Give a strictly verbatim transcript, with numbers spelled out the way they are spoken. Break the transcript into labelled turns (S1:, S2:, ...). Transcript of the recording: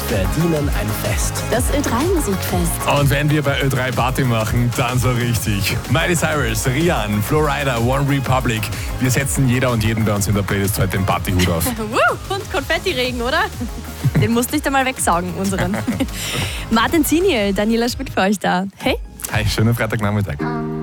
S1: verdienen ein Fest.
S2: Das Ö drei Musikfest.
S3: Und wenn wir bei Ö drei Party machen, dann so richtig. Miley Cyrus, Rian, Florida, One Republic. Wir setzen jeder und jeden bei uns in der Playlist heute den Partyhut auf.
S2: Und Konfettiregen, oder? Den musst du nicht einmal wegsaugen, unseren. Martin Ziniel, Daniela Schmidt für euch da. Hey.
S3: Hi, schönen Freitagnachmittag.